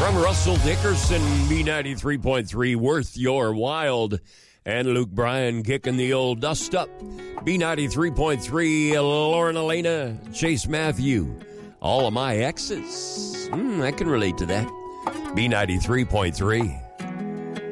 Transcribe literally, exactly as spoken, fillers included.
From Russell Dickerson, B ninety-three point three, Worth Your Wild. And Luke Bryan kicking the old dust up. B ninety-three point three, Lauren Elena, Chase Matthew. All of my exes. Mm, I can relate to that. B ninety-three point three.